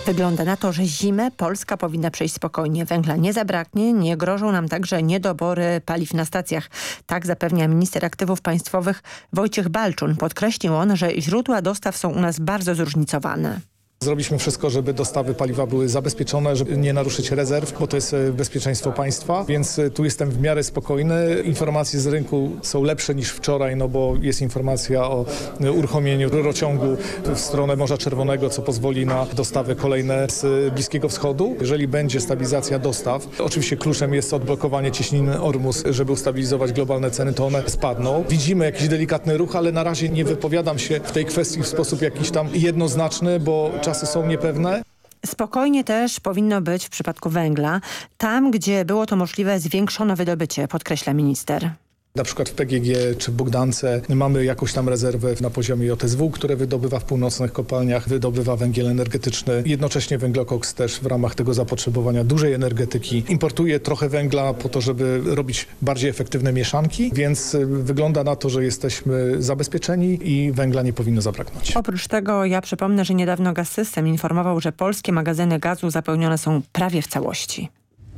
Wygląda na to, że zimę Polska powinna przejść spokojnie. Węgla nie zabraknie, nie grożą nam także niedobory paliw na stacjach. Tak zapewnia minister aktywów państwowych Wojciech Balczun. Podkreślił on, że źródła dostaw są u nas bardzo zróżnicowane. Zrobiliśmy wszystko, żeby dostawy paliwa były zabezpieczone, żeby nie naruszyć rezerw, bo to jest bezpieczeństwo państwa, więc tu jestem w miarę spokojny. Informacje z rynku są lepsze niż wczoraj, no bo jest informacja o uruchomieniu rurociągu w stronę Morza Czerwonego, co pozwoli na dostawy kolejne z Bliskiego Wschodu. Jeżeli będzie stabilizacja dostaw, oczywiście kluczem jest odblokowanie cieśniny Ormus, żeby ustabilizować globalne ceny, to one spadną. Widzimy jakiś delikatny ruch, ale na razie nie wypowiadam się w tej kwestii w sposób jakiś tam jednoznaczny, bo czasy są niepewne. Spokojnie też powinno być w przypadku węgla. Tam, gdzie było to możliwe, zwiększono wydobycie, podkreśla minister. Na przykład w PGG czy w Bogdance mamy jakąś tam rezerwę na poziomie JSW, które wydobywa w północnych kopalniach, wydobywa węgiel energetyczny. Jednocześnie Węglokoks też w ramach tego zapotrzebowania dużej energetyki importuje trochę węgla po to, żeby robić bardziej efektywne mieszanki, więc wygląda na to, że jesteśmy zabezpieczeni i węgla nie powinno zabraknąć. Oprócz tego ja przypomnę, że niedawno Gaz-System informował, że polskie magazyny gazu zapełnione są prawie w całości.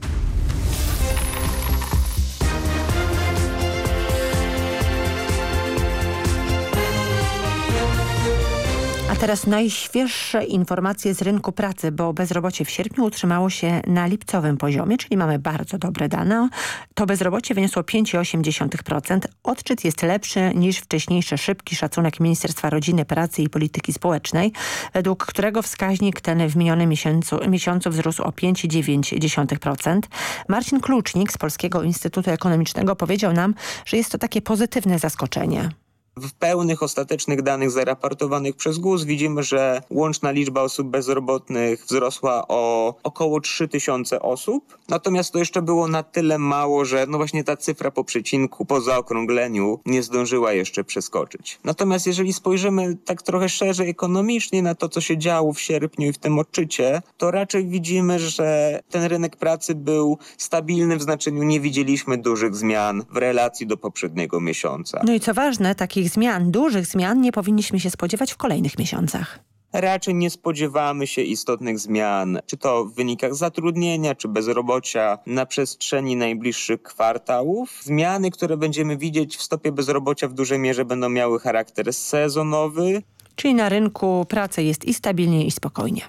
A teraz najświeższe informacje z rynku pracy, bo bezrobocie w sierpniu utrzymało się na lipcowym poziomie, czyli mamy bardzo dobre dane. To bezrobocie wyniosło 5,8%. Odczyt jest lepszy niż wcześniejszy szybki szacunek Ministerstwa Rodziny, Pracy i Polityki Społecznej, według którego wskaźnik ten w minionym miesiącu wzrósł o 5,9%. Marcin Klucznik z Polskiego Instytutu Ekonomicznego powiedział nam, że jest to takie pozytywne zaskoczenie. W pełnych, ostatecznych danych zaraportowanych przez GUS widzimy, że łączna liczba osób bezrobotnych wzrosła o około 3000 osób. Natomiast to jeszcze było na tyle mało, że no właśnie ta cyfra po przecinku, po zaokrągleniu nie zdążyła jeszcze przeskoczyć. Natomiast jeżeli spojrzymy tak trochę szerzej ekonomicznie na to, co się działo w sierpniu i w tym odczycie, to raczej widzimy, że ten rynek pracy był stabilny, w znaczeniu nie widzieliśmy dużych zmian w relacji do poprzedniego miesiąca. No i co ważne, takich zmian, dużych zmian nie powinniśmy się spodziewać w kolejnych miesiącach. Raczej nie spodziewamy się istotnych zmian, czy to w wynikach zatrudnienia, czy bezrobocia na przestrzeni najbliższych kwartałów. Zmiany, które będziemy widzieć w stopie bezrobocia w dużej mierze będą miały charakter sezonowy. Czyli na rynku pracy jest i stabilnie, i spokojnie.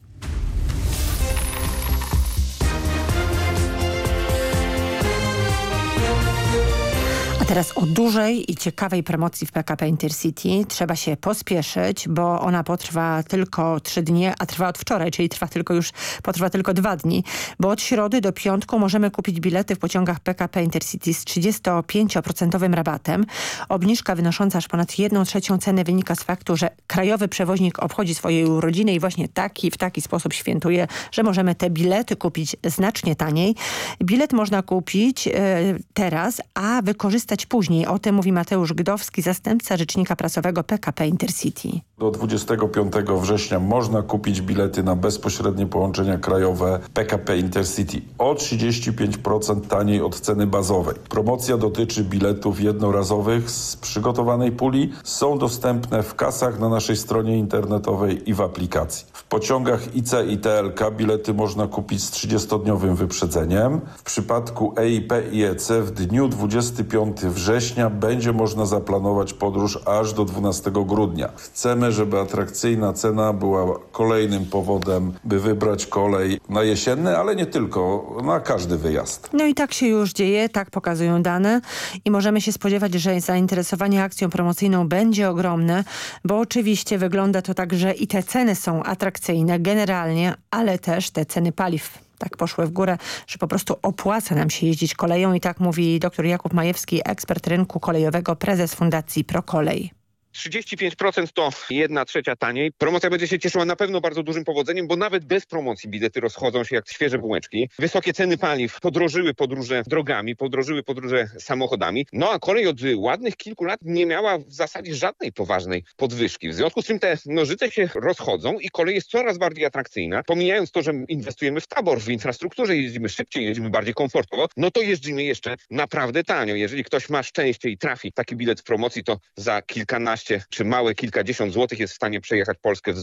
Teraz o dużej i ciekawej promocji w PKP Intercity. Trzeba się pospieszyć, bo ona potrwa tylko 3 dni, a trwa od wczoraj, czyli potrwa tylko 2 dni. Bo od środy do piątku możemy kupić bilety w pociągach PKP Intercity z 35% rabatem. Obniżka wynosząca aż ponad 1/3 ceny wynika z faktu, że krajowy przewoźnik obchodzi swoje urodziny i właśnie w taki sposób świętuje, że możemy te bilety kupić znacznie taniej. Bilet można kupić teraz, a wykorzystać później. O tym mówi Mateusz Gdowski, zastępca rzecznika prasowego PKP Intercity. Do 25 września można kupić bilety na bezpośrednie połączenia krajowe PKP Intercity o 35% taniej od ceny bazowej. Promocja dotyczy biletów jednorazowych z przygotowanej puli. Są dostępne w kasach na naszej stronie internetowej i w aplikacji. W pociągach IC i TLK bilety można kupić z 30-dniowym wyprzedzeniem. W przypadku EIP i EC w dniu 25 września będzie można zaplanować podróż aż do 12 grudnia. Chcemy, żeby atrakcyjna cena była kolejnym powodem, by wybrać kolej na jesienny, ale nie tylko, na każdy wyjazd. No i tak się już dzieje, tak pokazują dane i możemy się spodziewać, że zainteresowanie akcją promocyjną będzie ogromne, bo oczywiście wygląda to tak, że i te ceny są atrakcyjne generalnie, ale też te ceny paliw tak poszły w górę, że po prostu opłaca nam się jeździć koleją i tak mówi dr Jakub Majewski, ekspert rynku kolejowego, prezes Fundacji ProKolej. 35% to 1/3 taniej. Promocja będzie się cieszyła na pewno bardzo dużym powodzeniem, bo nawet bez promocji bilety rozchodzą się jak świeże bułeczki. Wysokie ceny paliw podrożyły podróże drogami, podrożyły podróże samochodami. No a kolej od ładnych kilku lat nie miała w zasadzie żadnej poważnej podwyżki. W związku z czym te nożyce się rozchodzą i kolej jest coraz bardziej atrakcyjna. Pomijając to, że inwestujemy w tabor, w infrastrukturze, jeździmy szybciej, jeździmy bardziej komfortowo, no to jeździmy jeszcze naprawdę tanio. Jeżeli ktoś ma szczęście i trafi taki bilet w promocji, to za kilkanaście czy małe kilkadziesiąt złotych jest w stanie przejechać Polskę